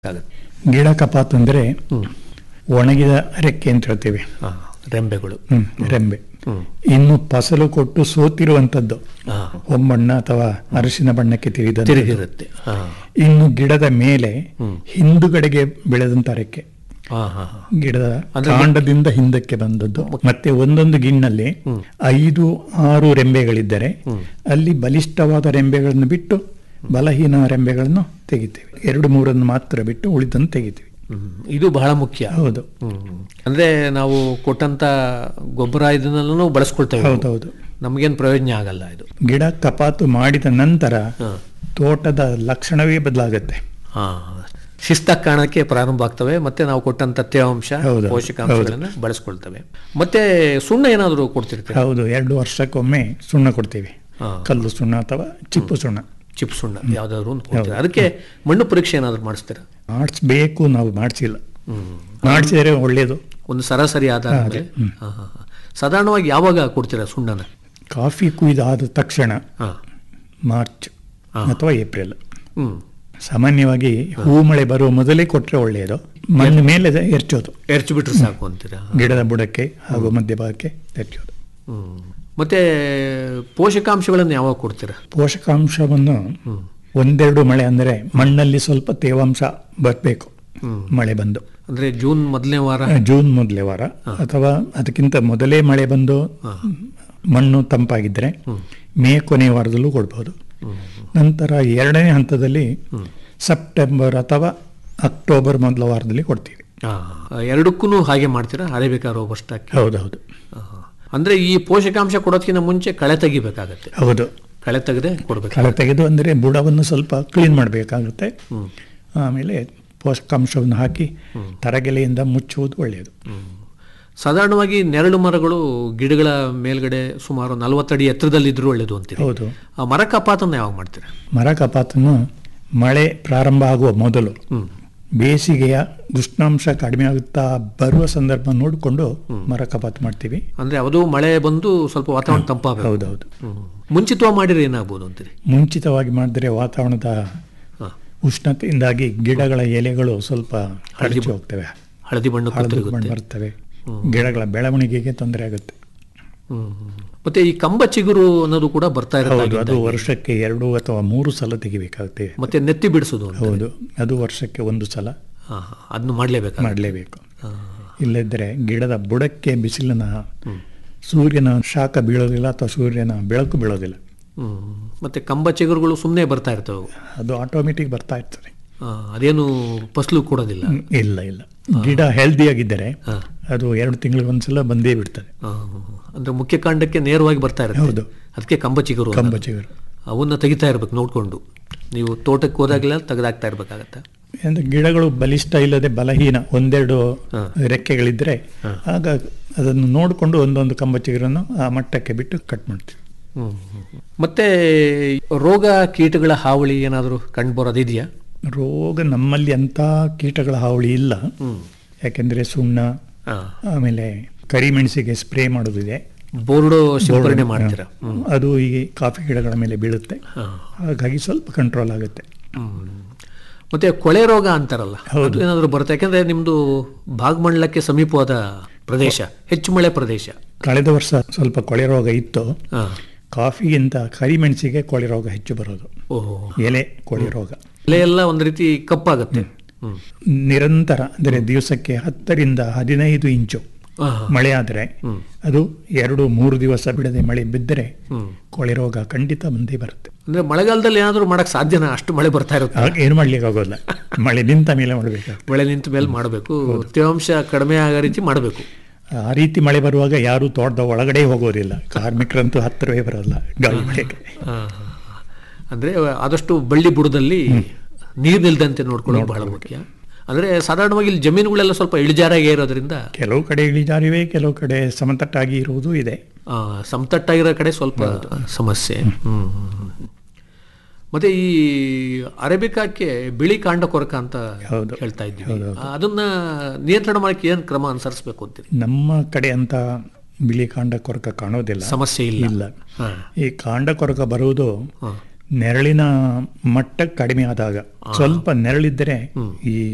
ಆಗುತ್ತೆ. ಗಿಡ ಕಪಾತ್ ಅಂದರೆ ಒಣಗಿದ ರೆಕ್ಕೆ ಅಂತ ಹೇಳ್ತೇವೆ. ರೆಂಬೆಗಳು. ರೆಂಬೆ ಇನ್ನು ಫಸಲು ಕೊಟ್ಟು ಸೋತಿರುವಂತದ್ದು ಹೊಂಬಣ್ಣ ಅಥವಾ ಅರಿಶಿನ ಬಣ್ಣಕ್ಕೆ ತಿರುಗಿರುತ್ತೆ. ಇನ್ನು ಗಿಡದ ಮೇಲೆ ಹಿಂದುಗಡೆಗೆ ಬೆಳೆದಂತ ರೆಕ್ಕೆ, ಗಿಡದ ಕಾಂಡದಿಂದ ಹಿಂದಕ್ಕೆ ಬಂದದ್ದು. ಮತ್ತೆ ಒಂದೊಂದು ಗಿಣ್ಣಲ್ಲಿ 5-6 ರೆಂಬೆಗಳಿದ್ದರೆ ಅಲ್ಲಿ ಬಲಿಷ್ಠವಾದ ರೆಂಬೆಗಳನ್ನು ಬಿಟ್ಟು ಬಲಹೀನ ರೆಂಬೆಗಳನ್ನು ತೆಗಿತೇವೆ. 2-3 ಮಾತ್ರ ಬಿಟ್ಟು ಉಳಿದನ್ನು ತೆಗಿತೀವಿ. ಇದು ಬಹಳ ಮುಖ್ಯ. ಹೌದು. ಅಂದ್ರೆ ನಾವು ಕೊಟ್ಟಂತ ಗೊಬ್ಬರ ಇದನ್ನೆಲ್ಲ ಬಳಸ್ಕೊಳ್ತೇವೆ. ಹೌದೌದು. ನಮಗೇನು ಪ್ರಯೋಜನ ಆಗಲ್ಲ. ಇದು ಗಿಡ ಕಪಾತು ಮಾಡಿದ ನಂತರ ತೋಟದ ಲಕ್ಷಣವೇ ಬದಲಾಗುತ್ತೆ. ಶಿಸ್ತಾಗಿ ಕಾಣಕ್ಕೆ ಪ್ರಾರಂಭ ಆಗ್ತವೆ. ಮತ್ತೆ ನಾವು ಕೊಟ್ಟಂತ ತೇವಾಂಶ, ಪೋಷಕಾಂಶಗಳನ್ನ ಬಳಸ್ಕೊಳ್ತೇವೆ. ಮತ್ತೆ ಸುಣ್ಣ ಏನಾದರೂ ಕೊಡ್ತಿರ್ತೀವಿ? ಹೌದು, 2 ವರ್ಷಕ್ಕೊಮ್ಮೆ ಸುಣ್ಣ ಕೊಡ್ತೀವಿ. ಕಲ್ಲು ಸುಣ್ಣ ಅಥವಾ ಚಿಪ್ಪು ಸುಣ್ಣ. ಚಿಪ್ಪು ಸುಣ್ಣ ಯಾವ್ದಾದ್ರು ಒಂದು ಕೊಡ್ತೀವಿ. ಅದಕ್ಕೆ ಮಣ್ಣು ಪರೀಕ್ಷೆ ಏನಾದ್ರು ಮಾಡಿಸ್ತೀರಾ? ಮಾಡಿಸ್ಬೇಕು, ನಾವು ಮಾಡಿಸಿಲ್ಲ. ಮಾಡಿಸಿದ್ರೆ ಒಳ್ಳೇದು. ಒಂದು ಸರಾಸರಿ ಆಧಾರ ಮೇಲೆ. ಸಾಧಾರಣವಾಗಿ ಯಾವಾಗ ಕೊಡ್ತೀರಾ ಸುಣ್ಣನ? ಕಾಫಿ ಕುಯ್ದಾದ ತಕ್ಷಣ, ಮಾರ್ಚ್ ಅಥವಾ ಏಪ್ರಿಲ್. ಸಾಮಾನ್ಯವಾಗಿ ಹೂ ಮಳೆ ಬರುವ ಮೊದಲೇ ಕೊಟ್ಟರೆ ಒಳ್ಳೆಯದು. ಮಣ್ಣು ಮೇಲೆ ಎರಚು ಬಿಟ್ರೆ ಸಾಕು ಅಂತೀರಾ? ಗಿಡದ ಬುಡಕ್ಕೆ ಹಾಗೂ ಮಧ್ಯಭಾಗಕ್ಕೆ ಎರಚೋದು. ಮತ್ತೆ ಪೋಷಕಾಂಶಗಳನ್ನು ಯಾವಾಗ ಕೊಡ್ತೀರಾ? ಪೋಷಕಾಂಶವನ್ನು 1-2 ಮಳೆ ಅಂದರೆ ಮಣ್ಣಲ್ಲಿ ಸ್ವಲ್ಪ ತೇವಾಂಶ ಬರಬೇಕು. ಮಳೆ ಬಂದು ಅಂದ್ರೆ ಜೂನ್ ಮೊದಲನೇ ವಾರ ಅಥವಾ ಅದಕ್ಕಿಂತ ಮೊದಲೇ ಮಳೆ ಬಂದು ಮಣ್ಣು ತಂಪಾಗಿದ್ದರೆ ಮೇ ಕೊನೆ ವಾರದಲ್ಲೂ ಕೊಡ್ಬೋದು. ನಂತರ 2ನೇ ಹಂತದಲ್ಲಿ ಸೆಪ್ಟೆಂಬರ್ ಅಥವಾ ಅಕ್ಟೋಬರ್ ಮೊದಲ ವಾರದಲ್ಲಿ ಕೊಡ್ತೀವಿ. ಎರಡಕ್ಕೂ ಹಾಗೆ ಮಾಡ್ತೀರಾ? Arabica robusta? ಹೌದೌದು. ಅಂದ್ರೆ ಈ ಪೋಷಕಾಂಶ ಕೊಡೋದಕ್ಕಿಂತ ಮುಂಚೆ ಕಳೆ ತೆಗಿಬೇಕಾಗತ್ತೆ. ಹೌದು, ಕಳೆ ತೆಗೆದೇ ಕೊಡಬೇಕು. ಕಳೆ ತೆಗೆದು ಅಂದರೆ ಬುಡವನ್ನು ಸ್ವಲ್ಪ ಕ್ಲೀನ್ ಮಾಡಬೇಕಾಗುತ್ತೆ. ಆಮೇಲೆ ಪೋಷಕಾಂಶವನ್ನು ಹಾಕಿ ತರಗೆಲೆಯಿಂದ ಮುಚ್ಚುವುದು ಒಳ್ಳೆಯದು. ಸಾಧಾರಣವಾಗಿ ನೆರಳು ಮರಗಳು ಗಿಡಗಳ ಮೇಲ್ಗಡೆ ಸುಮಾರು 40 ಅಡಿ ಎತ್ತರದಲ್ಲಿದ್ದರೂ ಒಳ್ಳೆಯದು ಅಂತೀವಿ. ಹೌದು. ಆ ಮರ ಕಪಾತನ್ನು ಯಾವಾಗ ಮಾಡ್ತೀರಾ? ಮರ ಕಪಾತನ್ನು ಮಳೆ ಪ್ರಾರಂಭ ಆಗುವ ಮೊದಲು, ಬೇಸಿಗೆಯ ಉಷ್ಣಾಂಶ ಕಡಿಮೆ ಆಗುತ್ತಾ ಬರುವ ಸಂದರ್ಭ ನೋಡಿಕೊಂಡು ಮರ ಕಪಾತು ಮಾಡ್ತೀವಿ. ಅಂದ್ರೆ ಅದು ಮಳೆ ಬಂದು ಸ್ವಲ್ಪ ವಾತಾವರಣ ತಂಪಾಗ. ಹೌದೌದು. ಮುಂಚಿತವಾಗಿ ಮಾಡಿದ್ರೆ ಏನಾಗ್ಬೋದು ಅಂತೀರಿ? ಮುಂಚಿತವಾಗಿ ಮಾಡಿದ್ರೆ ವಾತಾವರಣದ ಉಷ್ಣತೆಯಿಂದಾಗಿ ಗಿಡಗಳ ಎಲೆಗಳು ಸ್ವಲ್ಪ ಹಳದಿ ಹೋಗ್ತವೆ, ಹಳದಿ ಬಣ್ಣ ಬರ್ತವೆ. ಗಿಡಗಳ ಬೆಳವಣಿಗೆಗೆ ತೊಂದರೆ ಆಗುತ್ತೆ. ಮತ್ತೆ ಈ ಕಂಬ ಚಿಗುರು ಅನ್ನೋದು ಕೂಡ ಬರ್ತಾ ಇರುತ್ತೆ. ಅದು ವರ್ಷಕ್ಕೆ 2 ಅಥವಾ 3 ಸಲ ತೆಗಿಬೇಕಾಗುತ್ತೆ. ಮತ್ತೆ ನೆತ್ತಿ ಬಿಡಿಸೋದು? ಹೌದು, ಅದು ವರ್ಷಕ್ಕೆ 1 ಸಲ. ಅದನ್ನು ಮಾಡಲೇಬೇಕು. ಇಲ್ಲದಿದ್ದರೆ ಗಿಡದ ಬುಡಕ್ಕೆ ಬಿಸಿಲಿನ ಸೂರ್ಯನ ಶಾಖ ಬೀಳೋದಿಲ್ಲ ಅಥವಾ ಸೂರ್ಯನ ಬೆಳಕು ಬೀಳೋದಿಲ್ಲ. ಮತ್ತೆ ಕಂಬ ಚಿಗುರುಗಳು ಸುಮ್ಮನೆ ಬರ್ತಾ ಇರ್ತವೆ? ಅದು ಆಟೋಮೆಟಿಕ್ ಬರ್ತಾ ಇರ್ತದೆ. ಅದೇನು ಫಸಲು ಕೊಡೋದಿಲ್ಲ? ಇಲ್ಲ. ಗಿಡ ಹೆಲ್ದಿಯಾಗಿದ್ದರೆ ಅದು 2 ತಿಂಗಳಿಗೊಂದ್ಸಲ ಬಂದೇ ಬಿಡ್ತದೆ. ಅಂದ್ರೆ ಮುಖ್ಯ ಕಾಂಡಕ್ಕೆ ನೇರವಾಗಿ ಬರ್ತಾ ಇರುತ್ತೆ. ಹೌದು, ಅದಕ್ಕೆ ಕಂಬ ಚಿಗುರು. ಅವನ್ನ ತೆಗಿತಾ ಇರ್ಬೇಕು ನೋಡ್ಕೊಂಡು. ನೀವು ತೋಟಕ್ಕೆ ಹೋದಾಗಲೆಲ್ಲ ತೆಗೆದಾಕ್ತಾ ಇರ್ಬೇಕಾಗತ್ತೆ. ಅಂದ್ರೆ ಗಿಡಗಳು ಬಲಿಷ್ಠ ಇಲ್ಲದೆ ಬಲಹೀನ 1-2 ರೆಕ್ಕೆಗಳಿದ್ರೆ ಆಗ ಅದನ್ನು ನೋಡಿಕೊಂಡು ಒಂದೊಂದು ಕಂಬ ಚಿಗುರನ್ನು ಆ ಮಟ್ಟಕ್ಕೆ ಬಿಟ್ಟು ಕಟ್ ಮಾಡ್ತೀವಿ. ಮತ್ತೆ ರೋಗ ಕೀಟಗಳ ಹಾವಳಿ ಏನಾದರೂ ಕಂಡು ಬರೋದಿದೆಯಾ? ರೋಗ ನಮ್ಮಲ್ಲಿ ಅಂತ ಕೀಟಗಳ ಹಾವಳಿ ಇಲ್ಲ. ಯಾಕೆಂದ್ರೆ ಸುಣ್ಣ, ಆಮೇಲೆ ಕರಿಮೆಣಸಿಗೆ ಸ್ಪ್ರೇ ಮಾಡೋದಿದೆ. ಬೋರ್ಡೋ ಸಿಂಪರಣೆ ಮಾಡ್ತೀರಾ? ಅದು ಈ ಕಾಫಿ ಗಿಡಗಳ ಮೇಲೆ ಬೀಳುತ್ತೆ, ಹಾಗಾಗಿ ಸ್ವಲ್ಪ ಕಂಟ್ರೋಲ್ ಆಗುತ್ತೆ. ಮತ್ತೆ ಕೊಳೆ ರೋಗ ಅಂತಾರಲ್ಲ, ಅದು ಏನಾದರೂ ಬರುತ್ತೆ? ಯಾಕಂದ್ರೆ ನಿಮ್ದು ಭಾಗಮಂಡಲಕ್ಕೆ ಸಮೀಪವಾದ ಪ್ರದೇಶ, ಹೆಚ್ಚು ಮಳೆ ಪ್ರದೇಶ. ಕಳೆದ ವರ್ಷ ಸ್ವಲ್ಪ ಕೊಳೆ ರೋಗ ಇತ್ತು. ಕಾಫಿಗಿಂತ ಕರಿಮೆಣಸಿಗೆ ಕೊಳೆ ರೋಗ ಹೆಚ್ಚು ಬರೋದು. ಎಲೆ ಕೊಳೆ ರೋಗ. ಎಲೆ ಎಲ್ಲ ಒಂದು ರೀತಿ ಕಪ್ಪಾಗುತ್ತೆ. ನಿರಂತರ ಅಂದರೆ ದಿವಸಕ್ಕೆ 10ರಿಂದ 15 ಇಂಚು ಮಳೆ ಆದರೆ, ಅದು 2-3 ದಿವಸ ಬಿಡದೆ ಮಳೆ ಬಿದ್ದರೆ ಕೊಳೆ ರೋಗ ಖಂಡಿತ ಬಂದೇ ಬರುತ್ತೆ. ಅಂದ್ರೆ ಮಳೆಗಾಲದಲ್ಲಿ ಏನಾದರೂ ಮಾಡಕ್ ಸಾಧ್ಯನಾ? ಅಷ್ಟು ಮಳೆ ಬರ್ತಾ ಇರುತ್ತೆ. ಏನು ಮಾಡ್ಲಿಕ್ಕೆ ಆಗೋಲ್ಲ. ಮಳೆ ನಿಂತ ಮೇಲೆ ಮಾಡಬೇಕು. ಮಳೆ ನಿಂತ ಮೇಲೆ ಮಾಡಬೇಕು. ತೇವಾಂಶ ಕಡಿಮೆ ಆಗೋ ರೀತಿ ಮಾಡಬೇಕು. ಆ ರೀತಿ ಮಳೆ ಬರುವಾಗ ಯಾರು ತೋಟದ ಒಳಗಡೆ ಹೋಗೋದಿಲ್ಲ. ಕಾರ್ಮಿಕರಂತೂ ಹತ್ತಿರವೇ ಬರೋಲ್ಲ ಗಾಳಿ ಮಳೆಗೆ. ಅಂದ್ರೆ ಆದಷ್ಟು ಬಳ್ಳಿ ಬುಡದಲ್ಲಿ ನೀರು ನಿಲ್ದಂತೆ ನೋಡ್ಕೊಳ್ಳೋದು ಬಹಳ ಮುಖ್ಯ. ಅಂದ್ರೆ ಸಾಧಾರಣವಾಗಿ ಇಲ್ಲಿ ಜಮೀನುಗಳೆಲ್ಲ ಸ್ವಲ್ಪ ಇಳಿಜಾರಾಗಿ ಇರೋದ್ರಿಂದ ಕೆಲವು ಕಡೆ ಇಳಿಜಾರಿವೆ, ಕೆಲವು ಕಡೆ ಸಮತಟ್ಟಾಗಿ ಇರುವುದು ಇದೆ. ಸಮತಟ್ಟಾಗಿರೋ ಕಡೆ ಸ್ವಲ್ಪ ಸಮಸ್ಯೆ. ಮತ್ತೆ ಈ ಅರೇಬಿಕಾಕ್ಕೆ ಬಿಳಿ ಕಾಂಡ ಕೊರಕ ಅಂತ ಹೇಳ್ತಾ ಇದ್ದೀವಿ. ಅದನ್ನ ನಿಯಂತ್ರಣ ಮಾಡಕ್ಕೆ ಏನ್ ಕ್ರಮ ಅನುಸರಿಸಬೇಕು ಅಂತೀರಿ? ನಮ್ಮ ಕಡೆ ಅಂತ ಬಿಳಿ ಕಾಂಡ ಕೊರಕ ಕಾಣೋದಿಲ್ಲ, ಸಮಸ್ಯೆ ಇಲ್ಲ. ಈ ಕಾಂಡ ಕೊರಕ ಬರುವುದು ನೆರಳಿನ ಮಟ್ಟ ಕಡಿಮೆ ಆದಾಗ. ಸ್ವಲ್ಪ ನೆರಳಿದ್ದರೆ ಈ